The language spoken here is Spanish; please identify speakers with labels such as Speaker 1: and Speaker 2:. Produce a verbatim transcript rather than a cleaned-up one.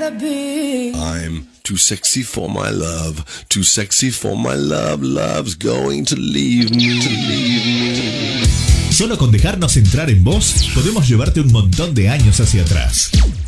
Speaker 1: rather be.
Speaker 2: I'm too sexy for my love, too sexy for my love, love's going to leave me, to leave me.
Speaker 3: Solo con dejarnos entrar en vos, podemos llevarte un montón de años hacia atrás.